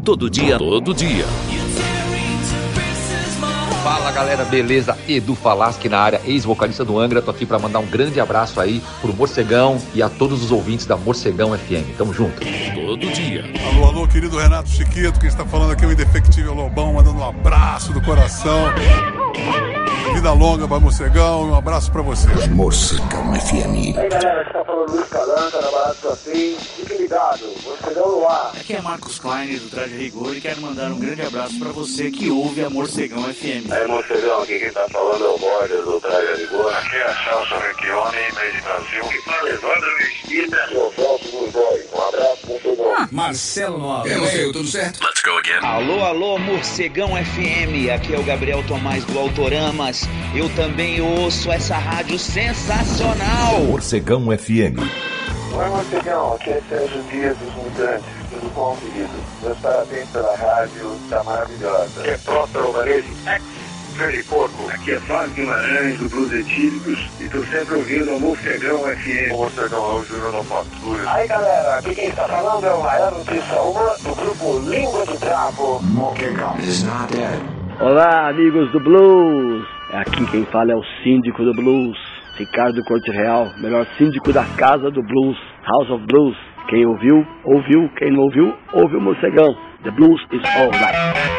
todo dia. Fala galera, beleza? Edu Falaschi na área, ex-vocalista do Angra. Tô aqui pra mandar um grande abraço aí pro Morcegão e a todos os ouvintes da Morcegão FM. Tamo junto. Todo dia. Alô, querido Renato Chiquito, quem está falando aqui é o Indefectível Lobão, mandando um abraço do coração. Vida longa pra Morcegão e um abraço pra você. Morcegão FM. Aí galera, que tá falando Luiz Calanca, na Barato Assim. Fique ligado, Morcegão no ar. Aqui é Marcos Klein do Traje Rigor e quero mandar um grande abraço pra você que ouve a Morcegão FM. Aí Morcegão, aqui quem tá falando é o Borges do Traje Rigor. Aqui é a Celso Recchione, meio de Brasil. Que fala Evandro Mesquita. Eu Celso Godoy. Um abraço, Morcegão. Marcelo Nova. Eu não sei, tudo certo? Let's go again. Alô, Morcegão FM, aqui é o Gabriel Tomás do Autoramas. Eu também ouço essa rádio sensacional. Morcegão FM. Oi Morcegão, aqui é Sérgio Dias dos Mutantes. Tudo bom, querido? Meus parabéns pela rádio, tá maravilhosa. Aqui é Próspero Alvarez, ex-Freddy Porco. Aqui é Fábio Guimarães do Blues Etílicos e tô sempre ouvindo a Morcegão FM. O Morcegão é o Júnior da Patrulha. Aí galera, aqui quem está falando é o Maior Notícia 1 do grupo Língua de Trapo. Morcegão is not dead. Olá, amigos do Blues. Aqui quem fala é o síndico do Blues, Ricardo Corte Real, melhor síndico da Casa do Blues, House of Blues. Quem ouviu, ouviu. Quem não ouviu, ouve o Morcegão. The Blues is all right.